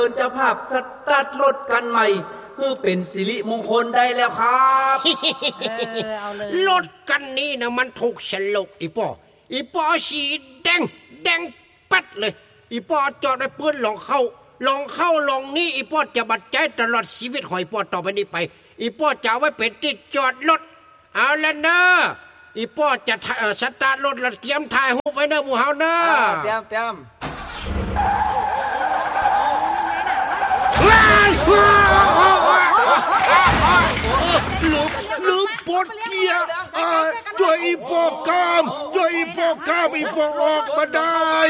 เจ้าภาพสตาร์ทรถกันใหม่เพื่อเป็นสิริมงคลได้แล้วครับเอาเลยรถกันนี้นะมันถูกฉลกอีป้อสีแดงปัดเลยอีป้อจอดได้ปืนลองเข้าลองนี่อีป้อจะบัดใจตลอดชีวิตของอีป้อต่อไปนี้ไปอีป้อจะเอาไว้เป็นที่จอดรถเอาละเนอะอีป้อจะสตาร์ทรถแล้วเตรียมถ่ายรูปไว้เนอะหมู่เฮาเนอะเตรียมลืมปลดเกียร์ช่วยอีป้อกามอีป้อออกมาได้